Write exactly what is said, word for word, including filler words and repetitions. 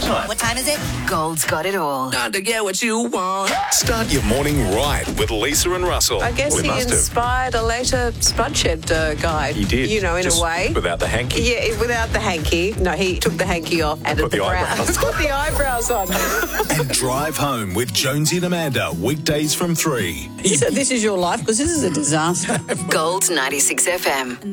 time. What time is it? Gold's got it all. Time to get what you want. Start your morning right with Lisa and Russell. I guess Well, he must have. inspired a later Spudshed uh, guy. He did. You know, in Just a way. Without the hanky. Yeah, without the hanky. No, he took the hanky off, added Put the brows. eyebrows. Put the eyebrows on. And drive home with Jonesy and Amanda, weekdays from three. So this is your life, because this is a disaster. Gold ninety-six F M.